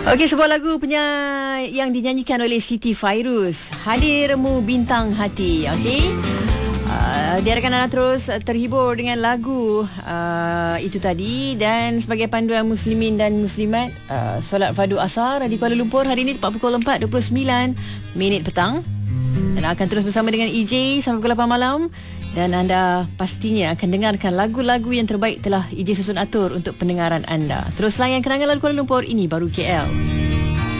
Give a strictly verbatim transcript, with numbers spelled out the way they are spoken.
Okey, sebuah lagu penyanyi yang dinyanyikan oleh Siti Fairuz, Hadirmu Bintang Hati. Okey, uh, diharapkan anda terus terhibur dengan lagu uh, itu tadi. Dan sebagai panduan muslimin dan muslimat, uh, solat fardu asar di Kuala Lumpur hari ini tepat pukul empat dua puluh sembilan minit petang. Dan akan terus bersama dengan E J sampai pukul lapan malam. Dan anda pastinya akan dengarkan lagu-lagu yang terbaik telah E J susun atur untuk pendengaran anda. Terus layan kenangan lagu Kuala Lumpur, ini baru K L.